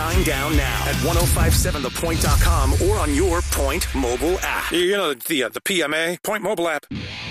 Shine Down now at 1057thepoint.com or on your Point mobile app. You know, the PMA, Point mobile app.